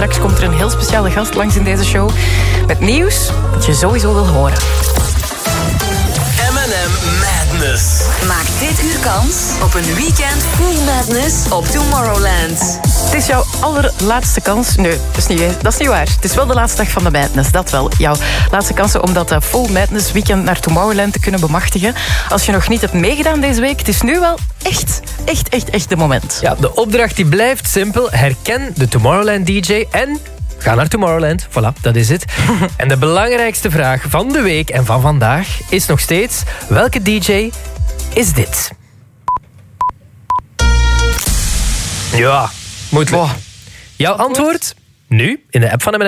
Straks komt er een heel speciale gast langs in deze show met nieuws dat je sowieso wil horen. M&M Madness. Maak dit uur kans op een weekend full madness op Tomorrowland. Het is jouw allerlaatste kans. Nee, dat is niet waar. Het is wel de laatste dag van de Madness, dat wel. Jouw laatste kansen om dat full Madness weekend naar Tomorrowland te kunnen bemachtigen. Als je nog niet hebt meegedaan deze week, het is nu wel echt de moment. Ja, de opdracht die blijft simpel. Herken de Tomorrowland DJ en ga naar Tomorrowland. Voilà, dat is het. En de belangrijkste vraag van de week en van vandaag is nog steeds: welke DJ is dit? Ja, moet lukken. Jouw antwoord nu in de app van